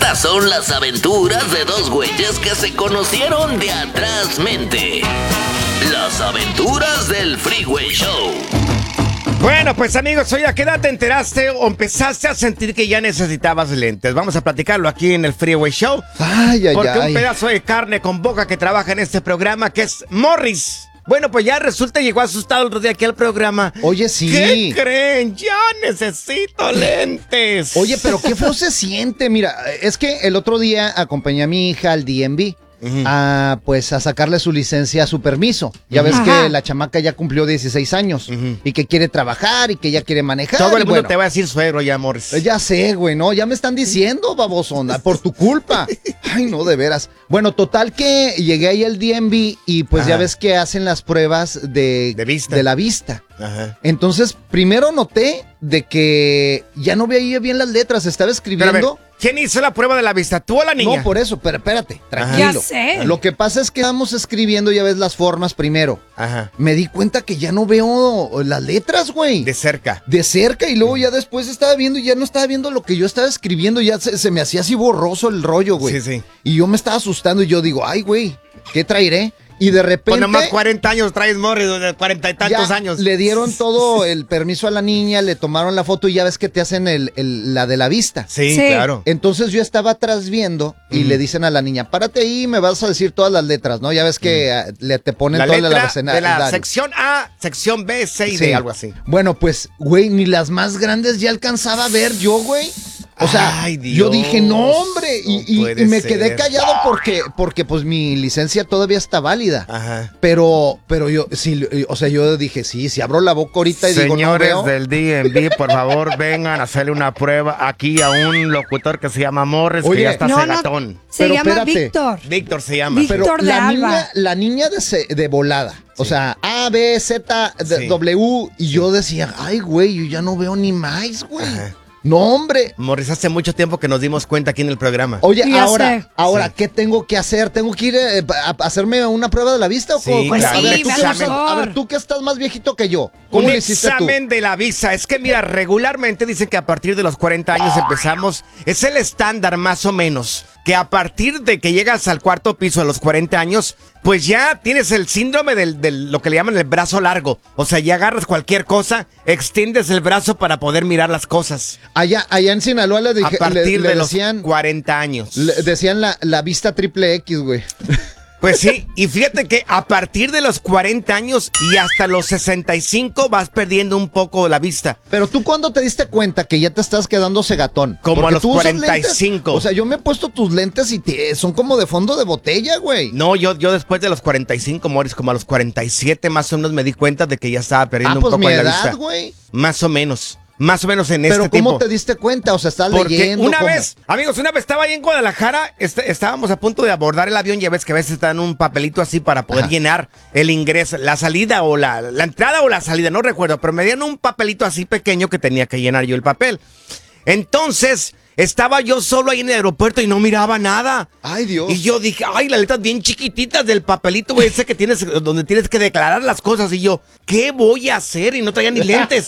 Estas son las aventuras de dos güeyes que se conocieron de atrás mente. Las aventuras del Freeway Show. Bueno, pues amigos, hoy ¿a qué edad te enteraste o empezaste a sentir que ya necesitabas lentes? Vamos a platicarlo aquí en el Freeway Show. Porque un pedazo de carne con boca que trabaja en este programa, que es Morris. Bueno, pues ya resulta llegó asustado el otro día aquí al programa. Oye, sí. ¿Qué creen? Ya necesito lentes. Oye, pero qué feo se siente. Mira, es que el otro día acompañé a mi hija al DMV. Pues a sacarle su licencia, su permiso. Ya ves que la chamaca ya cumplió 16 años y que quiere trabajar y que ya quiere manejar. Todo el mundo te va a decir suegro ya, Morris. Ya sé, güey, no, ya me están diciendo, babosona, por tu culpa. Ay, no, de veras. Bueno, total que llegué ahí al DMV y pues ya ves que hacen las pruebas de la vista. Ajá. Entonces, primero noté de que ya no veía bien las letras, estaba escribiendo. Pero a ver, ¿quién hizo la prueba de la vista? ¿Tú o la niña? No, por eso, pero espérate, tranquilo. Ya sé. Lo que pasa es que vamos escribiendo, ya ves las formas primero. Ajá. Me di cuenta que ya no veo las letras, güey. De cerca. De cerca, y luego ya después estaba viendo y ya no estaba viendo lo que yo estaba escribiendo, ya se me hacía así borroso el rollo, güey. Sí, sí. Y yo me estaba asustando y yo digo, ay, güey, ¿qué traeré? Y de repente... Pues nomás 40 años traes, Morris, de 40 y tantos años. Le dieron todo el permiso a la niña, le tomaron la foto y ya ves que te hacen la de la vista. Sí, claro. Entonces yo estaba atrás viendo y le dicen a la niña, párate ahí y me vas a decir todas las letras, ¿no? Ya ves que te ponen la toda letra la de la sección A, sección B, C y D, algo así. Bueno, pues, güey, ni las más grandes ya alcanzaba a ver yo, güey. O sea, ay, Dios, yo dije, no, hombre, y me quedé callado porque pues mi licencia todavía está válida. Ajá. Pero yo, sí, o sea, yo dije, sí, si abro la boca ahorita y digo, no veo. Señores del DMV, por favor, vengan a hacerle una prueba aquí a un locutor que se llama Morris, que ya está cegatón. Se llama espérate. Víctor. Víctor se llama. Víctor Pero de Alba. la niña de volada, o sea, A, B, Z, W, y yo decía, ay, güey, yo ya no veo ni más, güey. Ajá. No, hombre. Morris, hace mucho tiempo que nos dimos cuenta aquí en el programa. Oye, ahora, ¿qué tengo que hacer? ¿Tengo que ir a hacerme una prueba de la vista? Sí, ¿O claro. a ver, tú que estás más viejito que yo, ¿cómo le hiciste tú? Un examen de la vista. Es que, mira, regularmente dicen que a partir de los 40 años empezamos, es el estándar más o menos, que a partir de que llegas al cuarto piso a los 40 años, pues ya tienes el síndrome del lo que le llaman el brazo largo. O sea, ya agarras cualquier cosa, extiendes el brazo para poder mirar las cosas. Allá en Sinaloa le a partir de decían, los 40 años. Le decían la vista triple X, güey. Pues sí, y fíjate que a partir de los 40 años y hasta los 65 vas perdiendo un poco la vista. Pero tú, ¿cuándo te diste cuenta que ya te estás quedando cegatón? Como porque a los 45. Lentes, o sea, yo me he puesto tus lentes y son como de fondo de botella, güey. No, yo después de los 45, Morris, como a los 47 más o menos me di cuenta de que ya estaba perdiendo un poco mi de edad, la vista. Güey. Más o menos en este tiempo. Pero ¿cómo te diste cuenta? O sea, estás leyendo. Una vez estaba ahí en Guadalajara, estábamos a punto de abordar el avión, ya ves que a veces te dan un papelito así para poder llenar el ingreso, la salida o la entrada o la salida, no recuerdo, pero me dieron un papelito así pequeño que tenía que llenar yo el papel. Entonces, estaba yo solo ahí en el aeropuerto y no miraba nada. Ay, Dios. Y yo dije, ay, las letras bien chiquititas del papelito, güey, ese que tienes, donde tienes que declarar las cosas. Y yo, ¿qué voy a hacer? Y no traía ni lentes.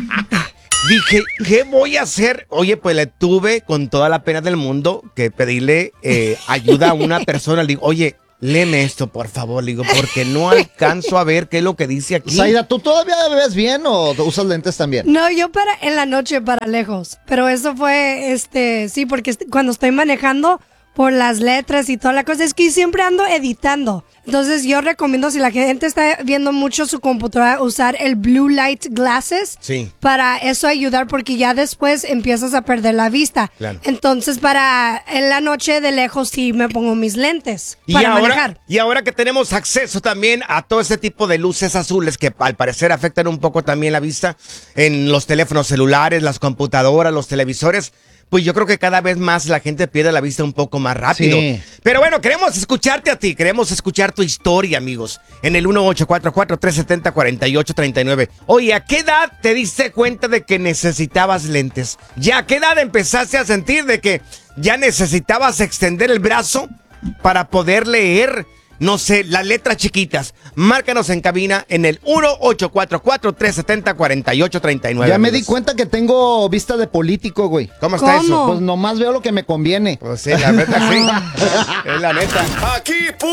Dije, ¿qué voy a hacer? Oye, pues le tuve con toda la pena del mundo que pedirle ayuda a una persona. Le digo, oye, léeme esto, por favor. Le digo, porque no alcanzo a ver qué es lo que dice aquí. Zaida, ¿tú todavía ves bien o usas lentes también? No, yo en la noche para lejos. Pero eso fue, sí, porque cuando estoy manejando por las letras y toda la cosa, es que siempre ando editando. Entonces yo recomiendo, si la gente está viendo mucho su computadora, usar el blue light glasses. Sí. Para eso ayudar, porque ya después empiezas a perder la vista. Claro. Entonces en la noche de lejos sí me pongo mis lentes para manejar. Y ahora que tenemos acceso también a todo ese tipo de luces azules que al parecer afectan un poco también la vista en los teléfonos celulares, las computadoras, los televisores, pues yo creo que cada vez más la gente pierde la vista un poco más rápido. Sí. Pero bueno, queremos escucharte a ti, queremos escuchar tu historia, amigos, en el 1844-370-4839. Oye, ¿a qué edad te diste cuenta de que necesitabas lentes? ¿Ya a qué edad empezaste a sentir de que ya necesitabas extender el brazo para poder leer no sé, las letras chiquitas. Márcanos en cabina en el 1-844-370-4839. Ya me di cuenta que tengo vista de político, güey. ¿Cómo está eso? Pues nomás veo lo que me conviene. Pues sí, la neta sí. Es la neta. Aquí